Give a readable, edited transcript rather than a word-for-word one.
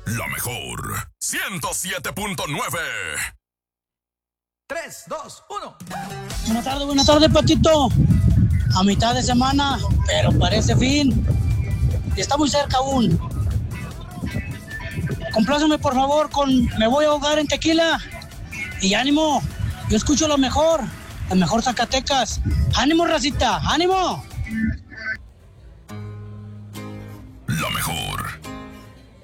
La mejor 107.9. 3, 2, 1. Buenas tardes, Patito. A mitad de semana, pero parece fin. Y está muy cerca aún. Compláceme, por favor, con Me voy a ahogar en tequila. Y ánimo, yo escucho lo mejor Zacatecas. ¡Ánimo, racita! ¡Ánimo!